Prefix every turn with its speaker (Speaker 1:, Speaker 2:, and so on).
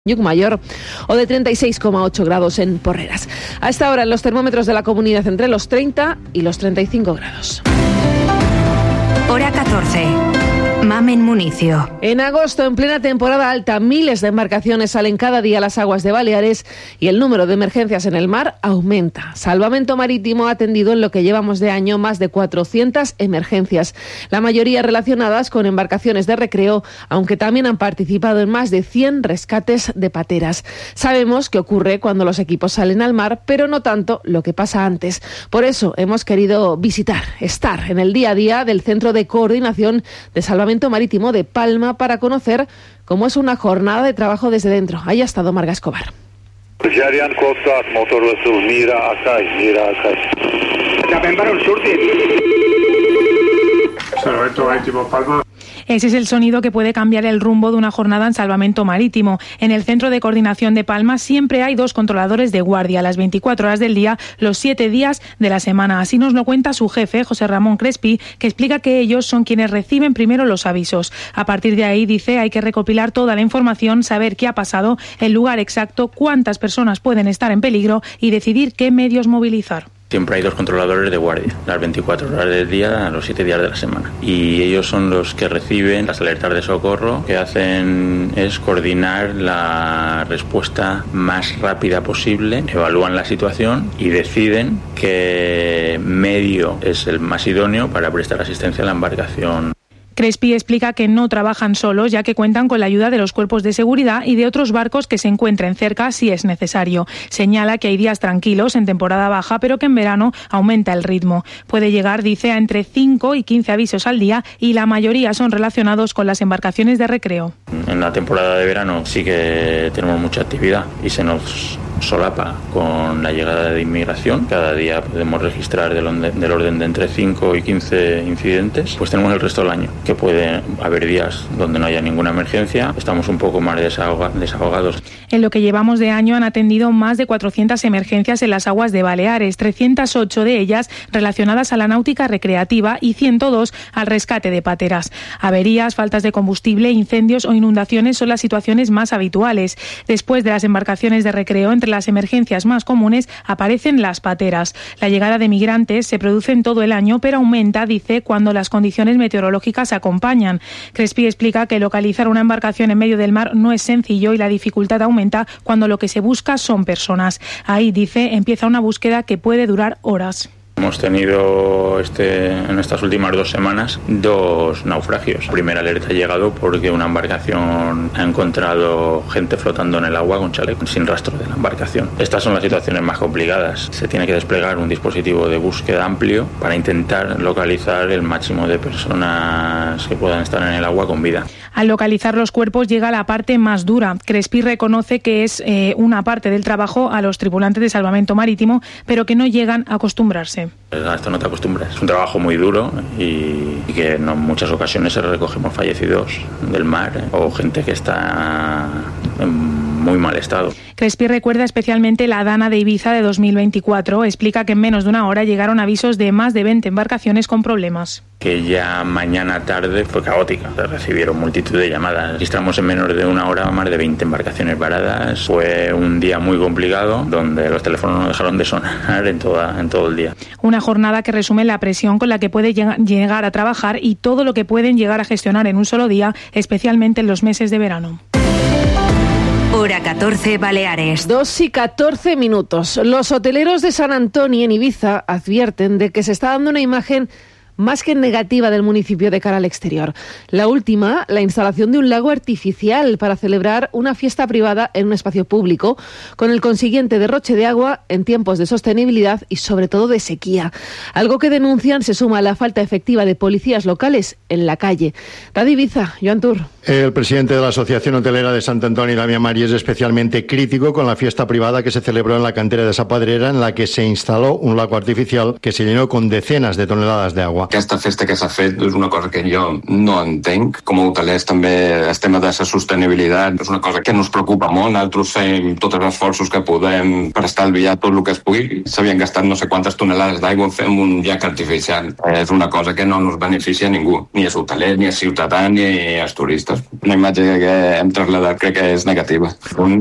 Speaker 1: Llucmayor o de 36,8 grados en Porreras. A esta hora en los termómetros de la comunidad entre los 30 y los 35 grados.
Speaker 2: Hora 14. Mamen Municio.
Speaker 1: En agosto, en plena temporada alta, miles de embarcaciones salen cada día a las aguas de Baleares y el número de emergencias en el mar aumenta. Salvamento Marítimo ha atendido en lo que llevamos de año más de 400 emergencias, la mayoría relacionadas con embarcaciones de recreo, aunque también han participado en más de 100 rescates de pateras. Sabemos qué ocurre cuando los equipos salen al mar, pero no tanto lo que pasa antes. Por eso hemos querido estar en el día a día del Centro de Coordinación de Salvamento Marítimo de Palma para conocer cómo es una jornada de trabajo desde dentro. Ahí ha estado Marga Escobar.
Speaker 3: Salvamento Marítimo Palma.
Speaker 4: Ese es el sonido que puede cambiar el rumbo de una jornada en salvamento marítimo. En el Centro de Coordinación de Palma siempre hay 2 controladores de guardia, las 24 horas del día, los 7 días de la semana. Así nos lo cuenta su jefe, José Ramón Crespi, que explica que ellos son quienes reciben primero los avisos. A partir de ahí, dice, hay que recopilar toda la información, saber qué ha pasado, el lugar exacto, cuántas personas pueden estar en peligro y decidir qué medios movilizar.
Speaker 5: Siempre hay 2 controladores de guardia, las 24 horas del día, los 7 días de la semana. Y ellos son los que reciben las alertas de socorro. Lo que hacen es coordinar la respuesta más rápida posible, evalúan la situación y deciden qué medio es el más idóneo para prestar asistencia a la embarcación.
Speaker 4: Crespi explica que no trabajan solos, ya que cuentan con la ayuda de los cuerpos de seguridad y de otros barcos que se encuentren cerca si es necesario. Señala que hay días tranquilos en temporada baja, pero que en verano aumenta el ritmo. Puede llegar, dice, a entre 5 y 15 avisos al día y la mayoría son relacionados con las embarcaciones de recreo.
Speaker 5: En la temporada de verano sí que tenemos mucha actividad y se nos solapa con la llegada de inmigración. Cada día podemos registrar del orden de entre 5 y 15 incidentes. Pues tenemos el resto del año, que puede haber días donde no haya ninguna emergencia. Estamos un poco más desahogados.
Speaker 4: En lo que llevamos de año han atendido más de 400 emergencias en las aguas de Baleares, 308 de ellas relacionadas a la náutica recreativa y 102 al rescate de pateras. Averías, faltas de combustible, incendios o inundaciones son las situaciones más habituales. Después de las embarcaciones de recreo, entre las emergencias más comunes aparecen las pateras. La llegada de migrantes se produce en todo el año, pero aumenta, dice, cuando las condiciones meteorológicas se acompañan. Crespi explica que localizar una embarcación en medio del mar no es sencillo y la dificultad aumenta cuando lo que se busca son personas. Ahí, dice, empieza una búsqueda que puede durar horas.
Speaker 5: Hemos tenido en estas últimas 2 semanas 2 naufragios. La primera alerta ha llegado porque una embarcación ha encontrado gente flotando en el agua con chaleco sin rastro de la embarcación. Estas son las situaciones más complicadas. Se tiene que desplegar un dispositivo de búsqueda amplio para intentar localizar el máximo de personas que puedan estar en el agua con vida.
Speaker 4: Al localizar los cuerpos llega la parte más dura. Crespi reconoce que es una parte del trabajo a los tripulantes de salvamento marítimo, pero que no llegan a acostumbrarse.
Speaker 5: A esto no te acostumbras. Es un trabajo muy duro y que en muchas ocasiones recogemos fallecidos del mar o gente que está en muy mal estado.
Speaker 4: Crespi recuerda especialmente la Dana de Ibiza de 2024. Explica que en menos de una hora llegaron avisos de más de 20 embarcaciones con problemas.
Speaker 5: Que ya mañana tarde fue caótica. Se recibieron multitud de llamadas. Registramos en menos de una hora más de 20 embarcaciones varadas. Fue un día muy complicado donde los teléfonos no dejaron de sonar en todo el día.
Speaker 4: Una jornada que resume la presión con la que puede llegar a trabajar y todo lo que pueden llegar a gestionar en un solo día, especialmente en los meses de verano.
Speaker 2: Hora 14, Baleares.
Speaker 1: 2:14 minutos. Los hoteleros de San Antoni en Ibiza advierten de que se está dando una imagen más que negativa del municipio de cara al exterior. La última, la instalación de un lago artificial para celebrar una fiesta privada en un espacio público, con el consiguiente derroche de agua en tiempos de sostenibilidad y sobre todo de sequía. Algo que denuncian se suma a la falta efectiva de policías locales en la calle. Radio Ibiza, Joan Tur.
Speaker 6: El presidente de la Asociación Hotelera de Sant Antoni, Damián Mari, es especialmente crítico con la fiesta privada que se celebró en la cantera de Sapadrera, en la que se instaló un lago artificial que se llenó con decenas de toneladas de agua. agua.
Speaker 3: Aquesta festa que s'ha fet és una cosa que jo no entenc. Com a hotelers també el tema de la sostenibilitat és una cosa que ens preocupa molt. Nosaltres fem tots els esforços que podem per estalviar tot el que es pugui. S'havien gastat no sé quantes tonelades d'aigua en fer un llac artificial. És una cosa que no ens beneficia a ningú, ni als hotelers, ni als ciutadans, ni als turistes. Una imatge que hem traslladat crec que és negativa.